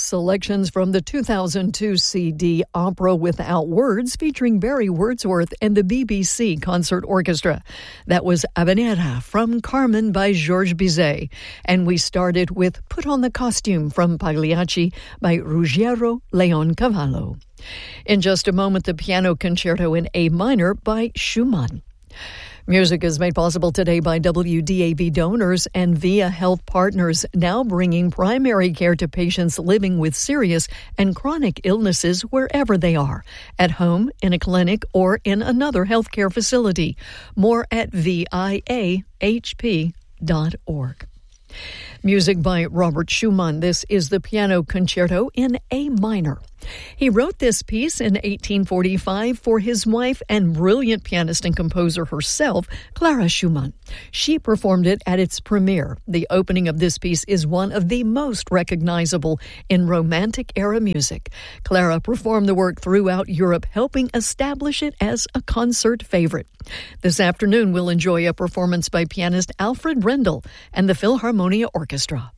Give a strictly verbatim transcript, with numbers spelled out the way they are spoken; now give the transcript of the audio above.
selections from the two thousand two C D Opera Without Words featuring Barry Wordsworth and the B B C Concert Orchestra. That was Habanera from Carmen by Georges Bizet. And we started with Put on the Costume from Pagliacci by Ruggiero Leoncavallo. In just a moment, the Piano Concerto in A minor by Schumann. Music is made possible today by W D A V donors and Via Health Partners, now bringing primary care to patients living with serious and chronic illnesses wherever they are, at home, in a clinic, or in another healthcare facility. More at V I A H P dot org. Music by Robert Schumann. This is the Piano Concerto in A minor. He wrote this piece in eighteen forty-five for his wife and brilliant pianist and composer herself, Clara Schumann. She performed it at its premiere. The opening of this piece is one of the most recognizable in Romantic-era music. Clara performed the work throughout Europe, helping establish it as a concert favorite. This afternoon, we'll enjoy a performance by pianist Alfred Brendel and the Philharmonia Orchestra.